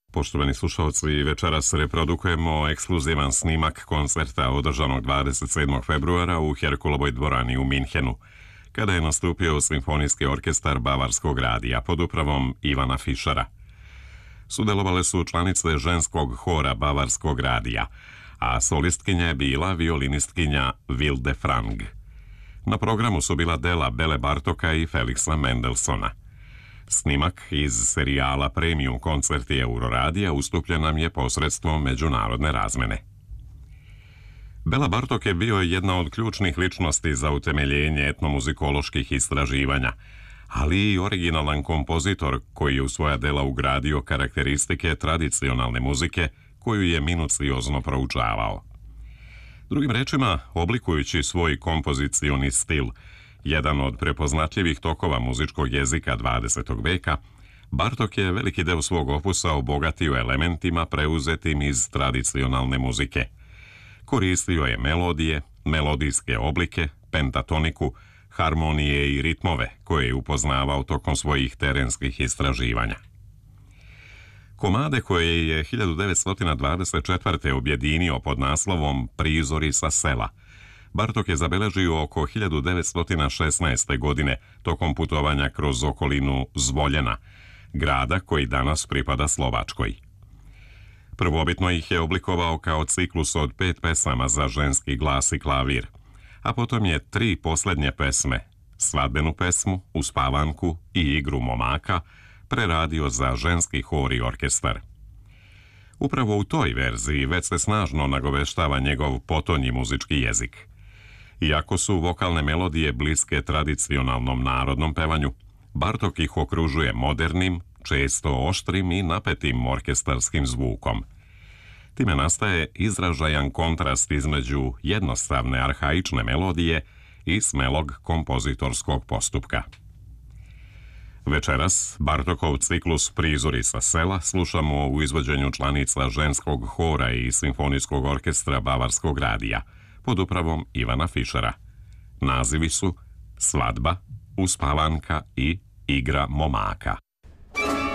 Poštovani slušalci, večeras reprodukujemo ekskluzivan snimak koncerta održanog 27. februara u Herkulovoj dvorani u Minhenu, kada je nastupio Simfonijski orkestar Bavarskog radija pod upravom Ivana Fischera. Sudelovale su članice ženskog hora Bavarskog radija, a solistkinja je bila violinistkinja Vilde Frang. Na programu su bila dela Bele Bartoka i Felixa Mendelssohna. Snimak iz serijala Premium koncerti Euroradija ustupljen nam je posredstvom međunarodne razmene. Bela Bartok je bio jedna od ključnih ličnosti za utemeljenje etnomuzikoloških istraživanja, ali i originalan kompozitor koji je u svoja dela ugradio karakteristike tradicionalne muzike koju je minuciozno proučavao. Drugim rečima, oblikujući svoj kompozicioni stil, jedan od prepoznatljivih tokova muzičkog jezika 20. veka, Bartok je veliki deo svog opusa obogatio elementima preuzetim iz tradicionalne muzike. Koristio je melodije, melodijske oblike, pentatoniku, harmonije i ritmove koje je upoznavao tokom svojih terenskih istraživanja. Komade koje je 1924. objedinio pod naslovom Prizori sa sela, Bartok je zabeležio oko 1916. godine tokom putovanja kroz okolinu Zvoljena, grada koji danas pripada Slovačkoj. Prvobitno ih je oblikovao kao ciklus od 5 pesama za ženski glas i klavir, a potom je 3 posljednje pesme, svadbenu pesmu, uspavanku i igru momaka, preradio za ženski hor i orkestar. Upravo u toj verziji već se snažno nagoveštava njegov potonji muzički jezik. Iako su vokalne melodije bliske tradicionalnom narodnom pevanju, Bartok ih okružuje modernim, često oštrim i napetim orkestarskim zvukom. Time nastaje izražajan kontrast između jednostavne arhaične melodije i smelog kompozitorskog postupka. Večeras Bartokov ciklus Prizori sa sela slušamo u izvođenju članica ženskog hora i simfonijskog orkestra Bavarskog radija pod upravom Ivana Fischera. Nazivi su Svadba, Uspavanka i Igra momaka.